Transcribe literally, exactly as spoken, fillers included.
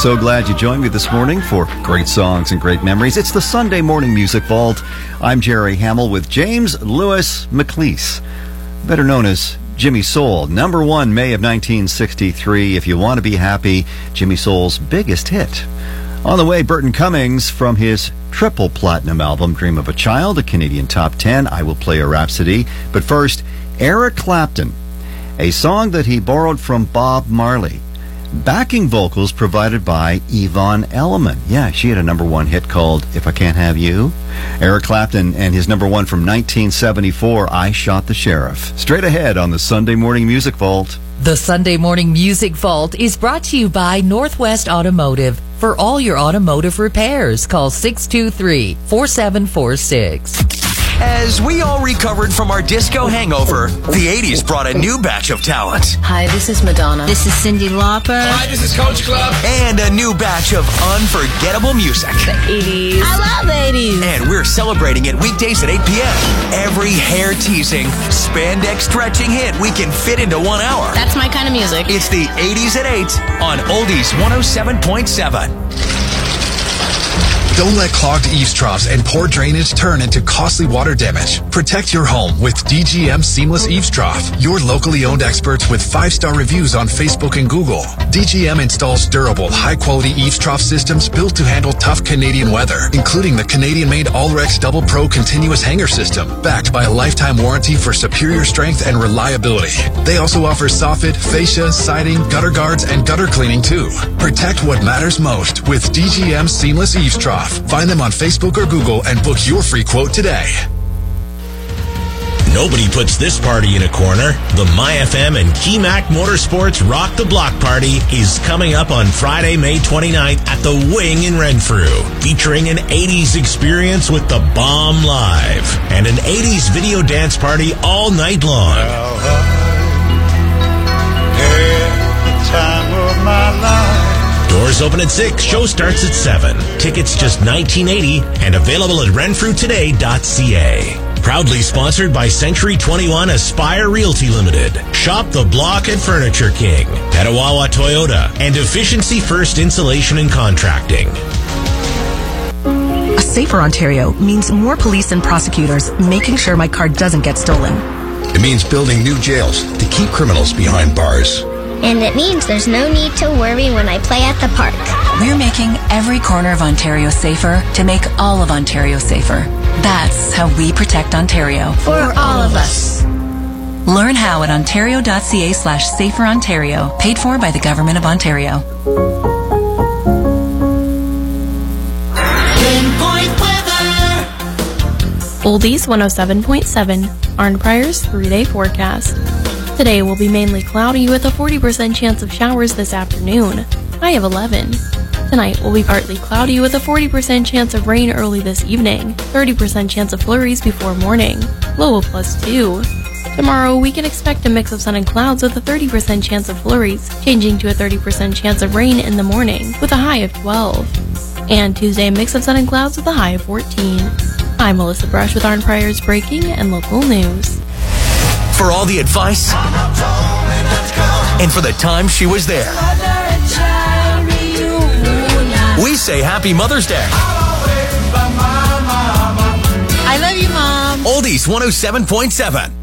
So glad you joined me this morning for great songs and great memories. It's the Sunday Morning Music Vault. I'm Jerry Hamill with James Lewis McLeese, better known as Jimmy Soul. Number one, May of nineteen sixty-three. If You Want to Be Happy, Jimmy Soul's biggest hit. On the way, Burton Cummings from his triple platinum album, Dream of a Child, a Canadian top ten. I Will Play a Rhapsody. But first, Eric Clapton, a song that he borrowed from Bob Marley. Backing vocals provided by Yvonne Elliman. Yeah, she had a number one hit called If I Can't Have You. Eric Clapton and his number one from nineteen seventy-four, I Shot the Sheriff. Straight ahead on the Sunday Morning Music Vault. The Sunday Morning Music Vault is brought to you by Northwest Automotive. For all your automotive repairs, call six two three, four seven four six. As we all recovered from our disco hangover, the eighties brought a new batch of talent. Hi, this is Madonna. This is Cyndi Lauper. Hi, this is Culture Club. And a new batch of unforgettable music. The eighties. I love eighties. And we're celebrating it weekdays at eight p.m. Every hair-teasing, spandex stretching hit we can fit into one hour. That's my kind of music. It's the eighties at eight on Oldies one oh seven point seven. Don't let clogged eaves troughs and poor drainage turn into costly water damage. Protect your home with D G M Seamless Eaves Trough. Your locally owned experts with five-star reviews on Facebook and Google. D G M installs durable, high-quality eaves trough systems built to handle tough Canadian weather, including the Canadian-made Allrex Double Pro continuous hanger system, backed by a lifetime warranty for superior strength and reliability. They also offer soffit, fascia, siding, gutter guards, and gutter cleaning too. Protect what matters most with D G M Seamless Eaves Trough. Find them on Facebook or Google and book your free quote today. Nobody puts this party in a corner. The MyFM and Keymac Motorsports Rock the Block Party is coming up on Friday, May twenty-ninth at the Wing in Renfrew, featuring an eighties experience with the Bomb Live and an eighties video dance party all night long. Well, I had the time of my life. Doors open at six, show starts at seven. Tickets just nineteen eighty and available at renfrew today dot c a. Proudly sponsored by Century twenty-one Aspire Realty Limited, Shop the Block at Furniture King, Petawawa Toyota, and Efficiency First Insulation and Contracting. A safer Ontario means more police and prosecutors making sure my car doesn't get stolen. It means building new jails to keep criminals behind bars. And it means there's no need to worry when I play at the park. We're making every corner of Ontario safer to make all of Ontario safer. That's how we protect Ontario. For all of us. Learn how at ontario dot c a slash safer Ontario. Paid for by the Government of Ontario. Oldies one oh seven point seven, Arn Pryor's three-day forecast. Today will be mainly cloudy with a forty percent chance of showers this afternoon. High of eleven. Tonight will be partly cloudy with a forty percent chance of rain early this evening, thirty percent chance of flurries before morning, low of plus two. Tomorrow we can expect a mix of sun and clouds with a thirty percent chance of flurries, changing to a thirty percent chance of rain in the morning with a high of twelve. And Tuesday a mix of sun and clouds with a high of fourteen. I'm Melissa Brush with Arn Pryor's breaking and local news. For all the advice and for the time she was there, we say Happy Mother's Day. I love you, Mom. Oldies one oh seven point seven.